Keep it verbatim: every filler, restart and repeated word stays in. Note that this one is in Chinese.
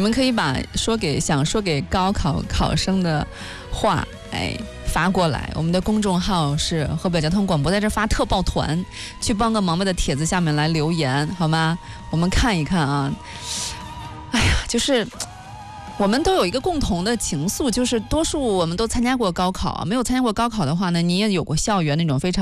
们可以把说给想说给高考考生的话，哎，发过来。我们的公众号是河北交通广播，在这发特报团，去帮个忙吧的帖子下面来留言，好吗？我们看一看啊。哎呀，就是我们都有一个共同的情愫，就是多数我们都参加过高考，没有参加过高考的话呢，你也有过校园那种非常